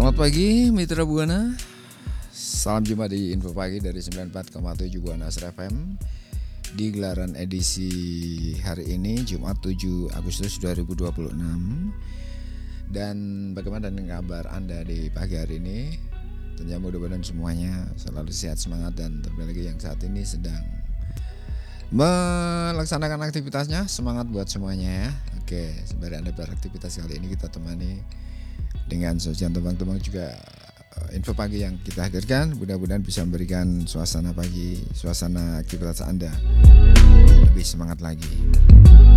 Selamat pagi Mitra Buana. Salam jumpa di Info Pagi dari 94,7 Buana Asra FM. Di gelaran edisi hari ini Jumat 7 Agustus 2026. Dan bagaimana dengan kabar Anda di pagi hari ini? Tentunya mudah-mudahan semuanya selalu sehat, semangat, dan terlebih lagi yang saat ini sedang melaksanakan aktivitasnya. Semangat buat semuanya ya. Oke, sembari Anda beraktivitas kali ini kita temani dengan sajian tebang-tebang juga info pagi yang kita hadirkan. Mudah-mudahan bisa memberikan suasana pagi, suasana aktivitas Anda lebih semangat lagi.